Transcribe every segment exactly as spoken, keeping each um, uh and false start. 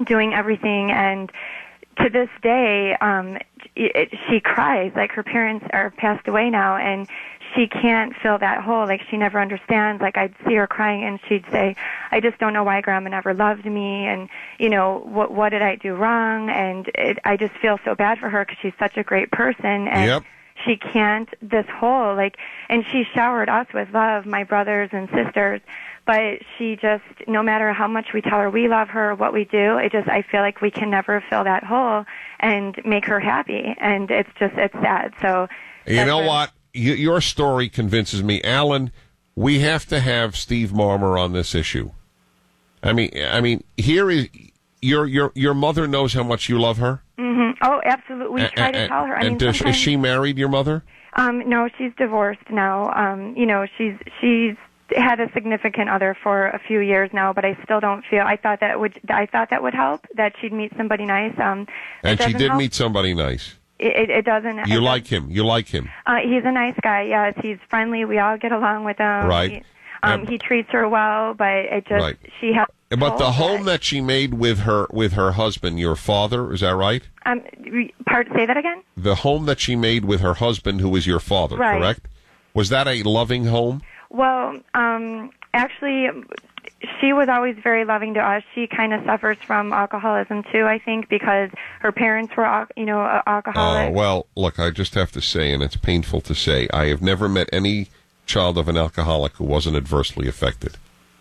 doing everything. And to this day, um, it, it, she cries. Like, her parents are passed away now, and she can't fill that hole. Like, she never understands. Like, I'd see her crying, and she'd say, I just don't know why Grandma never loved me, and, you know, what what did I do wrong? And it, I just feel so bad for her because she's such a great person, and yep. she can't, this hole, like, and she showered us with love, my brothers and sisters, but she just, no matter how much we tell her we love her, what we do, it just, I feel like we can never fill that hole and make her happy, and it's just, it's sad. So, you know what? You, your story convinces me. Alan, we have to have Steve Marmer on this issue. I mean, I mean, here is, your your your mother knows how much you love her? Mm-hmm. Oh, absolutely. We try to tell her. I and mean, does, sometimes, is she married, your mother? Um, no, she's divorced now. Um, you know, she's she's had a significant other for a few years now, but I still don't feel. I thought that would. I thought that would help. That she'd meet somebody nice. Um, and she did help. meet somebody nice. It, it, it doesn't. You it like him. You like him. Uh, he's a nice guy. Yes, he's friendly. We all get along with him. Right. He, um, um, he treats her well, but it just right. she has. But the home that she made with her with her husband, your father, is that right? Um, part say that again. The home that she made with her husband, who is your father, right. correct? Was that a loving home? Well, um, actually, she was always very loving to us. She kind of suffers from alcoholism too, I think, because her parents were, you know, alcoholics. Oh, well, look, I just have to say, and it's painful to say, I have never met any child of an alcoholic who wasn't adversely affected.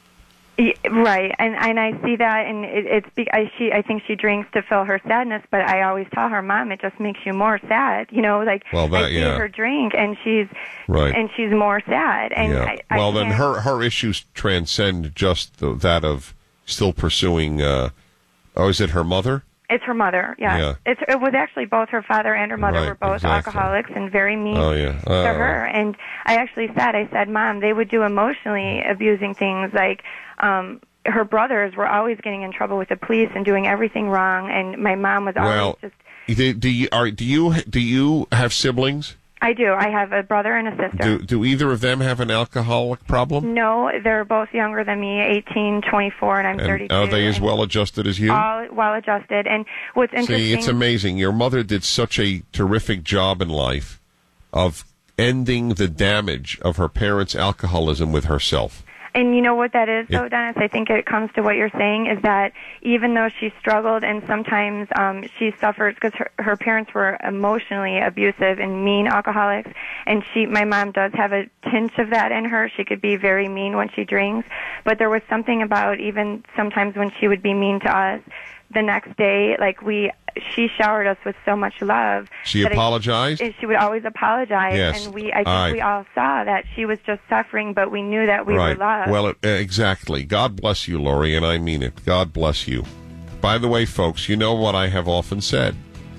Right, and and I see that, and it, it's be, I she I think she drinks to fill her sadness, but I always tell her, Mom, it just makes you more sad, you know, like well, that, I see yeah. her drink, and she's right, and she's more sad, and yeah. I, well, I then her her issues transcend just the, that of still pursuing. Uh, oh, is it her mother? It's her mother, yeah. yeah. It's, it was actually both her father and her mother right, were both exactly. alcoholics and very mean oh, yeah. oh. to her. And I actually said, I said, Mom, they would do emotionally abusing things like um, her brothers were always getting in trouble with the police and doing everything wrong, and my mom was always well, just... Do, do, you, are, do, you, do you have siblings? I do. I have a brother and a sister. Do, do either of them have an alcoholic problem? No, they're both younger than me, eighteen, twenty-four, and I'm and thirty-two. Are they as well adjusted as you? All well adjusted. And what's interesting... See, it's amazing. Your mother did such a terrific job in life of ending the damage of her parents' alcoholism with herself. And you know what that is, though, it, Dennis? I think it comes to what you're saying, is that even though she struggled and sometimes um, she suffers because her, her parents were emotionally abusive and mean alcoholics, and she, my mom does have a tinge of that in her. She could be very mean when she drinks, but there was something about even sometimes when she would be mean to us, the next day, like we, she showered us with so much love. She apologized? I, she would always apologize, yes. and we, I think right. we all saw that she was just suffering, but we knew that we right. were loved. Well, uh, exactly. God bless you, Lori, and I mean it. God bless you. By the way, folks, you know what I have often said.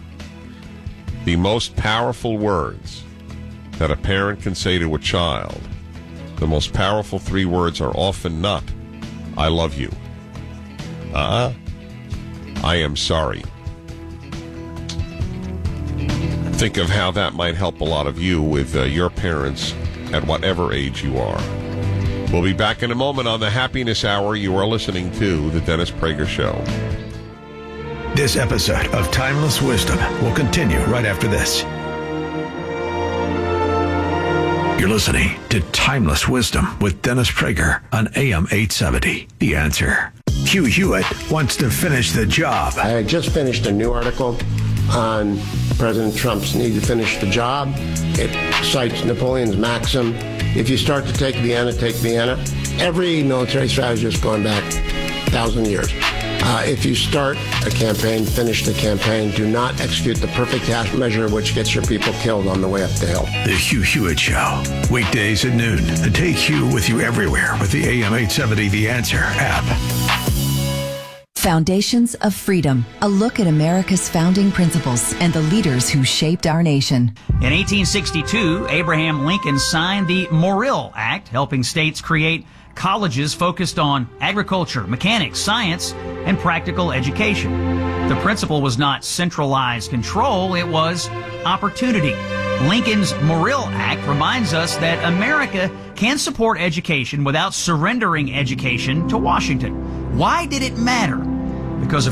The most powerful words that a parent can say to a child, the most powerful three words are often not, I love you. Uh-uh. I am sorry. Think of how that might help a lot of you with uh, your parents at whatever age you are. We'll be back in a moment on the Happiness Hour. You are listening to The Dennis Prager Show. This episode of Timeless Wisdom will continue right after this. You're listening to Timeless Wisdom with Dennis Prager on A M eight seventy. The Answer. Hugh Hewitt wants to finish the job. I had just finished a new article on President Trump's need to finish the job. It cites Napoleon's maxim, if you start to take Vienna, take Vienna. Every military strategist going back a thousand years. Uh, if you start a campaign, finish the campaign. Do not execute the perfect half measure which gets your people killed on the way up the hill. The Hugh Hewitt Show. Weekdays at noon. And take Hugh with you everywhere with the A M eight seventy The Answer app. Foundations of Freedom, a look at America's founding principles and the leaders who shaped our nation. In eighteen sixty-two, Abraham Lincoln signed the Morrill Act, helping states create colleges focused on agriculture, mechanics, science, and practical education. The principle was not centralized control, it was opportunity. Lincoln's Morrill Act reminds us that America can support education without surrendering education to Washington. Why did it matter? Because of